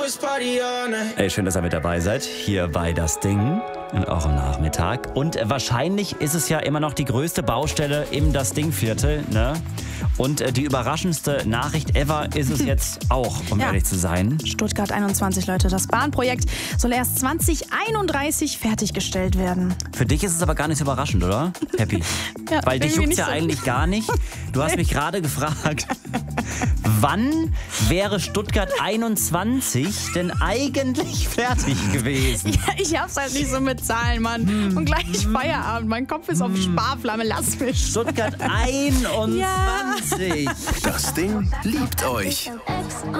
Ey, schön, dass ihr mit dabei seid, hier bei Das Ding und auch am Nachmittag. Und wahrscheinlich ist es ja immer noch die größte Baustelle im Das Ding-Viertel, ne? Und die überraschendste Nachricht ever ist es jetzt auch, um ehrlich zu sein. Stuttgart 21, Leute. Das Bahnprojekt soll erst 2031 fertiggestellt werden. Für dich ist es aber gar nicht so überraschend, oder? Happy. Ja, weil dich juckt's nicht ja so. eigentlich gar nicht. Du hast mich gerade gefragt, wann wäre Stuttgart 21 denn eigentlich fertig gewesen? Ja, ich hab's halt nicht so mit Zahlen, Mann. Und gleich Feierabend. Mein Kopf ist auf Sparflamme. Lass mich. Stuttgart 21. Ja. Das Ding liebt euch.